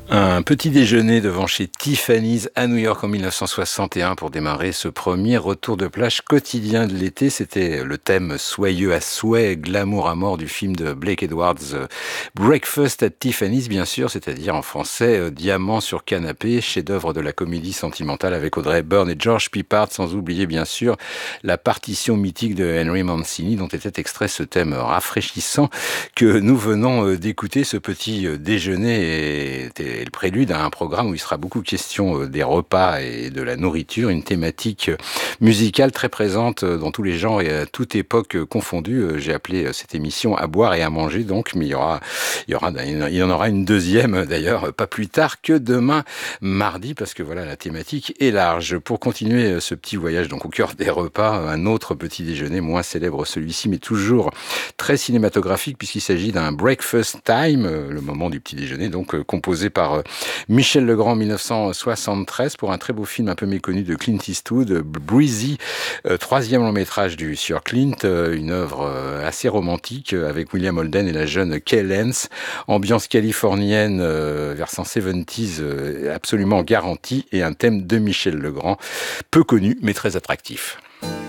Un petit déjeuner devant chez Tiffany's à New York en 1961 pour démarrer ce premier retour de plage quotidien de l'été. C'était le thème soyeux à souhait, glamour à mort du film de Blake Edwards, Breakfast at Tiffany's, bien sûr, c'est-à-dire en français Diamant sur canapé, chef-d'œuvre de la comédie sentimentale avec Audrey Hepburn et George Peppard, sans oublier bien sûr la partition mythique de Henry Mancini dont était extrait ce thème rafraîchissant que nous venons d'écouter. Ce petit déjeuner était le prélude à un programme où il sera beaucoup question des repas et de la nourriture, une thématique musicale très présente dans tous les genres et à toute époque confondue. J'ai appelé cette émission À boire et à manger, donc, mais il y en aura une deuxième d'ailleurs pas plus tard que demain mardi, parce que voilà, la thématique est large. Pour continuer ce petit voyage donc au cœur des repas, un autre petit déjeuner moins célèbre celui-ci, mais toujours très cinématographique puisqu'il s'agit d'un breakfast time, le moment du petit déjeuner, donc composé par Michel Legrand en 1973 pour un très beau film un peu méconnu de Clint Eastwood, Breezy, troisième long métrage du Sieur Clint, une œuvre assez romantique avec William Holden et la jeune Kay Lance, ambiance californienne versant 70s absolument garantie et un thème de Michel Legrand, peu connu mais très attractif.